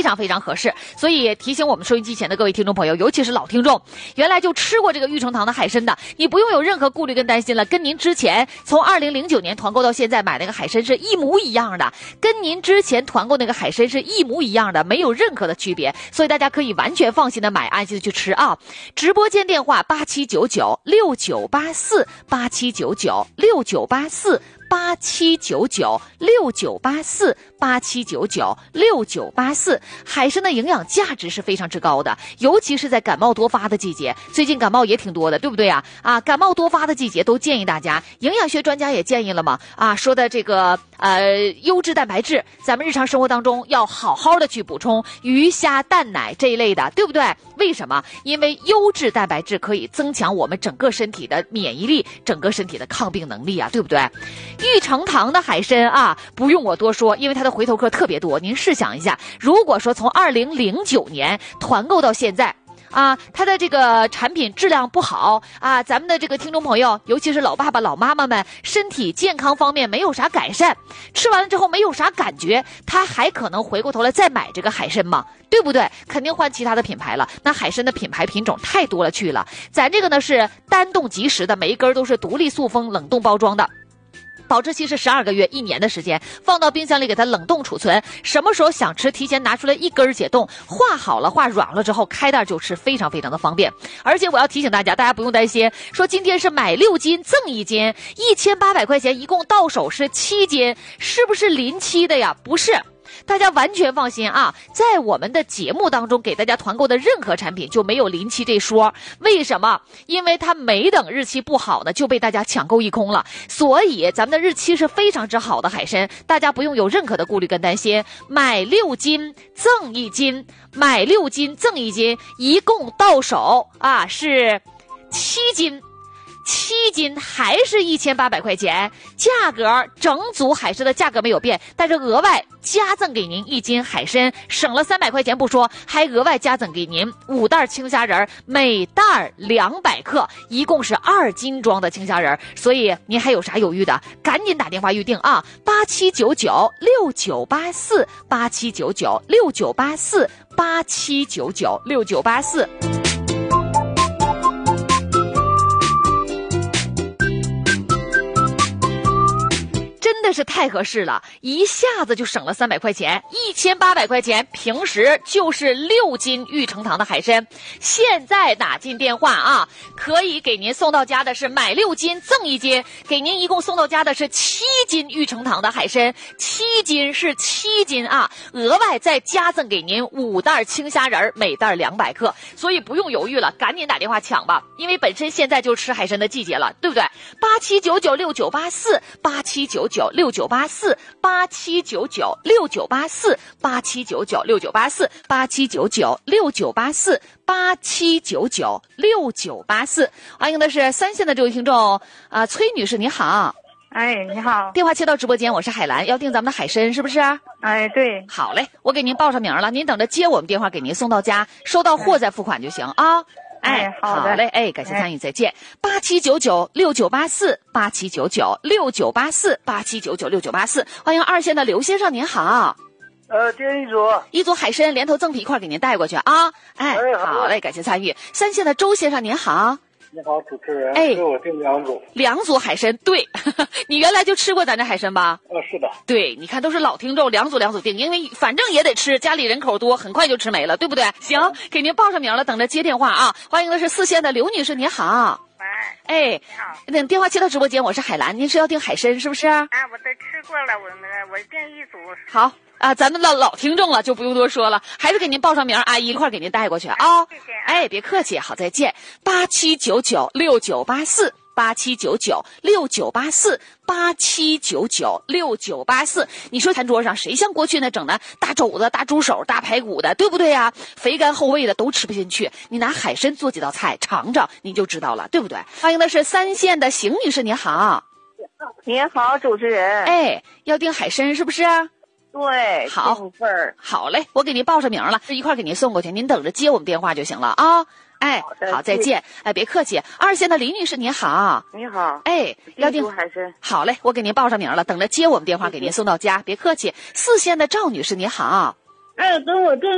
常非常合适。所以提醒我们收音机前的各位听众朋友，尤其是老听众，原来就吃过这个玉成堂的海参的，你不用有任何顾虑跟担心了，跟您之前从2009年团购到现在买那个海参是一模一样的，跟您之前团购那个海参是一模一样的，没有任何的区别，所以大家可以完全放心的买，安心的去吃啊！直播间电话87996984，87996984，87996984，海参的营养价值是非常之高的，尤其是在感冒多发的季节，最近感冒也挺多的，对不对啊？感冒多发的季节都建议大家，营养学专家也建议了嘛，说的这个优质蛋白质，咱们日常生活当中要好好的去补充鱼虾蛋奶这一类的，对不对？为什么？因为优质蛋白质可以增强我们整个身体的免疫力，整个身体的抗病能力啊，对不对？玉成堂的海参不用我多说，因为它的回头客特别多。您试想一下，如果说从2009年团购到现在它的这个产品质量不好咱们的这个听众朋友，尤其是老爸爸老妈妈们，身体健康方面没有啥改善，吃完了之后没有啥感觉，他还可能回过头来再买这个海参吗？对不对？肯定换其他的品牌了。那海参的品牌品种太多了去了，咱这个呢是单冻即食的，每一根都是独立塑封冷冻包装的，保质期是12个月1年的时间，放到冰箱里给它冷冻储存，什么时候想吃提前拿出来一根解冻，化好了化软了之后开袋就吃，非常非常的方便。而且我要提醒大家，大家不用担心说今天是买6斤赠1斤，1800块钱一共到手是7斤，是不是临期的呀？不是，大家完全放心在我们的节目当中给大家团购的任何产品就没有临期这说。为什么？因为它没等日期不好呢就被大家抢购一空了，所以咱们的日期是非常之好的海参，大家不用有任何的顾虑跟担心。买6斤赠1斤，买6斤赠1斤，一共到手是7斤。7斤还是1800块钱，价格整组海参的价格没有变，但是额外加赠给您1斤海参，省了300块钱不说，还额外加赠给您5袋青虾仁，每袋200克，一共是2斤装的青虾仁。所以您还有啥犹豫的？赶紧打电话预定87996984，87996984，87996984。真的是太合适了，一下子就省了300块钱，1800块钱，平时就是6斤玉成堂的海参。现在打进电话可以给您送到家的是买6斤赠1斤，给您一共送到家的是7斤玉成堂的海参，7斤是7斤额外再加赠给您5袋青虾仁，每袋200克，所以不用犹豫了，赶紧打电话抢吧，因为本身现在就吃海参的季节了，对不对？87996984，87996984，87996984，87996984，87996984。欢迎的是3线的这位听众崔女士，你好。 哎，你好， 电话切到直播间，我是海兰，要订咱们的海参是不是？ 哎，对， 好嘞，我给您报上名了，您等着接我们电话给您送到家，收到货再付款就行啊。 好的， 好嘞，感谢参与，再见。87996984，87996984，87996984。欢迎2线的刘先生，您好。 订一组海参连头赠皮一块给您带过去好嘞，感谢参与。3线的周先生，您好。 你好，主持人。 给我订 2组海参，对，你原来就吃过咱这海参吧？ 是的。 对，你看都是老听众，2组订，因为反正也得吃，家里人口多，很快就吃没了，对不对？行，给您报上名了，等着接电话欢迎的是4线的刘女士，您好。 你好。 那电话接到直播间，我是海兰，您是要订海参是不是？ 我都吃过了，我订1组。 好。咱们老听众了，就不用多说了，还是给您报上名，阿姨一块给您带过去谢谢。 别客气，好，再见。87996984，87996984，87996984。你说餐桌上谁像过去那整的大肘子、大猪手、大排骨的，对不对呀？肥甘厚味的都吃不进去，你拿海参做几道菜尝尝，你就知道了，对不对？欢迎的是3线的邢女士，您好。 您好，主持人。 要订海参是不是？ 对， 好，好嘞，我给您报上名了，一块给您送过去，您等着接我们电话就行了好，再见。别客气。2线的李女士，你好。 你好。 要订海参。 好嘞，我给您报上名了，等着接我们电话给您送到家，别客气。4线的赵女士，你好。 给我订